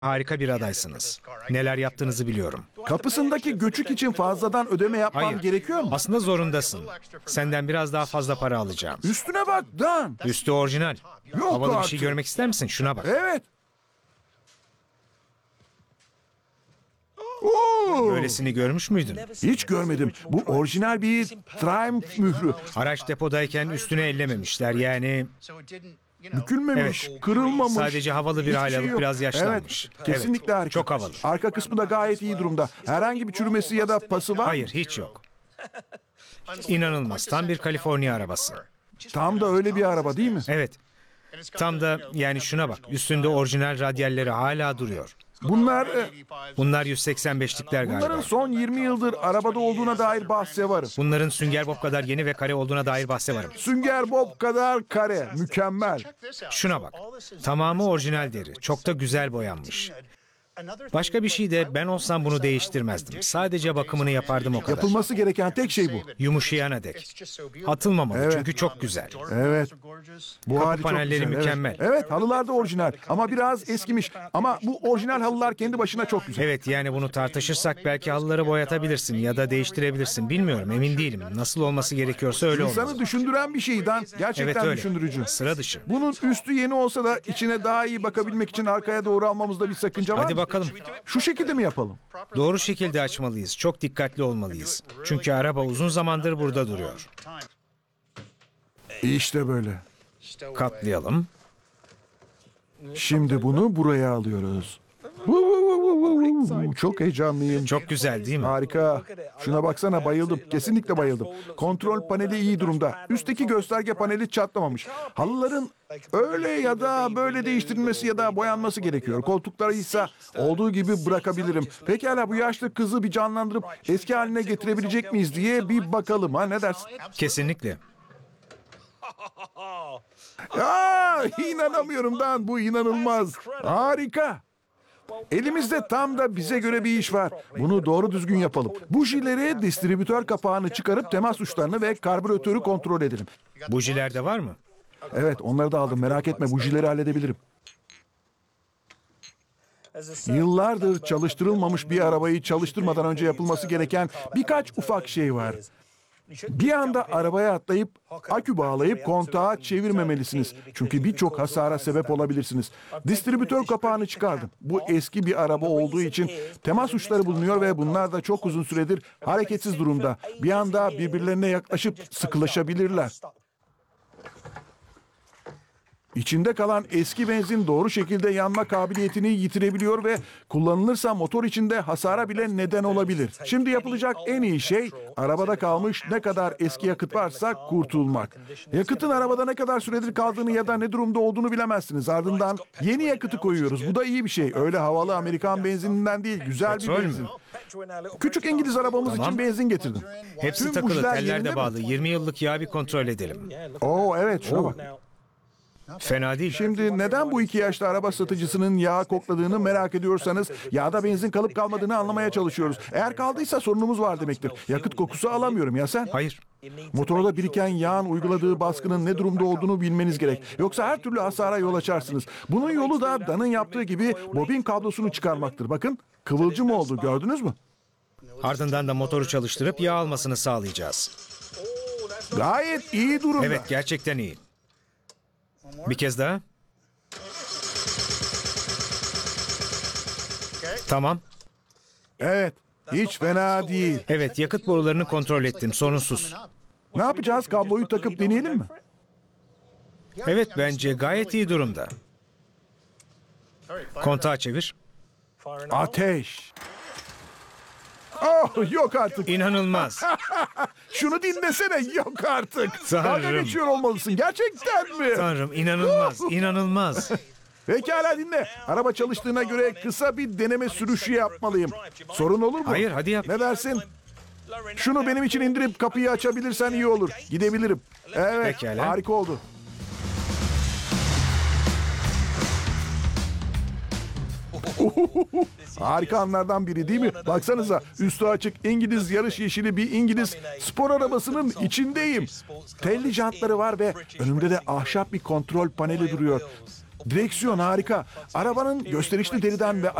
Harika bir adaysınız. Neler yaptığınızı biliyorum. Kapısındaki göçük için fazladan ödeme yapmam Hayır. gerekiyor mu? Aslında zorundasın. Senden biraz daha fazla para alacağım. Üstüne bak Dan. Üstü orijinal. Yok Havalı bir artık. şey görmek ister misin? Şuna bak. Evet. Oo, Böylesini görmüş müydün? hiç görmedim. Bu orijinal bir Triumph mührü. Araç depodayken üstüne ellememişler. Yani Bükülmemiş, kırılmamış. sadece havalı bir Hiçbir hale şey alıp yok. biraz yaşlanmış. Evet, kesinlikle Evet, harika. çok havalı. Arka kısmı da gayet iyi durumda. Herhangi bir çürümesi ya da pası var mı? Hayır, hiç yok. İnanılmaz. Tam bir Kaliforniya arabası. Tam da öyle bir araba değil mi? Evet. Tam da yani şuna bak. Üstünde orijinal radyalleri hala duruyor. Bunlar 185'likler galiba. Bunların son 20 yıldır arabada olduğuna dair bahse varım. Bunların Sünger Bob kadar yeni ve kare olduğuna dair bahse varım. Sünger Bob kadar kare, mükemmel. Şuna bak. Tamamı orijinal deri. Çok da güzel boyanmış. Başka bir şey de ben olsam bunu değiştirmezdim. Sadece bakımını yapardım o kadar. Yapılması gereken tek şey bu. Yumuşayana dek. Atılmamalı Evet. çünkü çok güzel. Evet. Bu Kapı hali çok panelleri güzel, mükemmel. Evet, halılar da orijinal ama biraz eskimiş. Ama bu orijinal halılar kendi başına çok güzel. Evet yani bunu tartışırsak belki halıları boyatabilirsin ya da değiştirebilirsin. Bilmiyorum, emin değilim. Nasıl olması gerekiyorsa öyle olmalı. İnsanı düşündüren bir şeyden Evet gerçekten öyle. düşündürücü. Sıra dışı. Bunun üstü yeni olsa da içine daha iyi bakabilmek için arkaya doğru almamızda bir sakınca var Hadi mı? bakalım. Şu şekilde mi yapalım? Doğru şekilde açmalıyız. Çok dikkatli olmalıyız. Çünkü araba uzun zamandır burada duruyor. İşte böyle. Katlayalım. Şimdi bunu buraya alıyoruz. Çok heyecanlıyım. Çok güzel değil mi? Harika. Şuna baksana, bayıldım. Kesinlikle bayıldım. Kontrol paneli iyi durumda. Üstteki gösterge paneli çatlamamış. Halıların öyle ya da böyle değiştirilmesi ya da boyanması gerekiyor. Koltukları ise olduğu gibi bırakabilirim. Pekala, bu yaşlı kızı bir canlandırıp eski haline getirebilecek miyiz diye bir bakalım, ha, ne dersin? Kesinlikle. İnanamıyorum Dan, bu inanılmaz. Harika. Elimizde tam da bize göre bir iş var. Bunu doğru düzgün yapalım. Bujileri, distribütör kapağını çıkarıp temas uçlarını ve karbüratörü kontrol edelim. Bujiler de var mı? Evet, onları da aldım, merak etme, bujileri halledebilirim. Yıllardır çalıştırılmamış bir arabayı çalıştırmadan önce yapılması gereken birkaç ufak şey var. Bir anda arabaya atlayıp akü bağlayıp kontağı çevirmemelisiniz. Çünkü birçok hasara sebep olabilirsiniz. Distribütör kapağını çıkardım. Bu eski bir araba olduğu için temas uçları bulunuyor ve bunlar da çok uzun süredir hareketsiz durumda. Bir anda birbirlerine yaklaşıp sıkılaşabilirler. İçinde kalan eski benzin doğru şekilde yanma kabiliyetini yitirebiliyor ve kullanılırsa motor içinde hasara bile neden olabilir. Şimdi yapılacak en iyi şey arabada kalmış ne kadar eski yakıt varsa kurtulmak. Yakıtın arabada ne kadar süredir kaldığını ya da ne durumda olduğunu bilemezsiniz. Ardından yeni yakıtı koyuyoruz. Bu da iyi bir şey. Öyle havalı Amerikan benzininden değil, güzel bir Petrol mü? benzin. Küçük İngiliz arabamız için benzin getirdim. Hepsi Tüm takılı, bujiler teller yerinde de mi? bağlı. 20 yıllık yağı bir kontrol edelim. Oo evet, şuna bak. Fena değil. Şimdi neden bu iki yaşlı araba satıcısının yağ kokladığını merak ediyorsanız yağda benzin kalıp kalmadığını anlamaya çalışıyoruz. Eğer kaldıysa sorunumuz var demektir. Yakıt kokusu alamıyorum, ya sen? Hayır. Motorda biriken yağın uyguladığı baskının ne durumda olduğunu bilmeniz gerek. Yoksa her türlü hasara yol açarsınız. Bunun yolu da Dan'ın yaptığı gibi bobin kablosunu çıkarmaktır. Bakın, kıvılcım oldu, gördünüz mü? Ardından da motoru çalıştırıp yağ almasını sağlayacağız. Gayet iyi durumda. Evet, gerçekten iyi. Bir kez daha. Tamam. Evet, hiç fena değil. Evet, yakıt borularını kontrol ettim. Sorunsuz. Ne yapacağız? Kabloyu takıp deneyelim mi? Evet, bence gayet iyi durumda. Kontağı çevir. Ateş. Oh, yok artık. İnanılmaz. Şunu dinlesene, yok artık. Tanrım. Dalga geçiyor olmalısın. Gerçekten mi? Tanrım, inanılmaz, inanılmaz. Pekala, dinle. Araba çalıştığına göre kısa bir deneme sürüşü yapmalıyım. Sorun olur mu? Hayır, hadi yap. Ne dersin? Şunu benim için indirip kapıyı açabilirsen iyi olur. Gidebilirim. Evet, Pekala. harika oldu. Harika anlardan biri değil mi? Baksanıza, üstü açık İngiliz yarış yeşili bir İngiliz spor arabasının içindeyim. Telli jantları var ve önümde de ahşap bir kontrol paneli duruyor. Direksiyon harika. Arabanın gösterişli deriden ve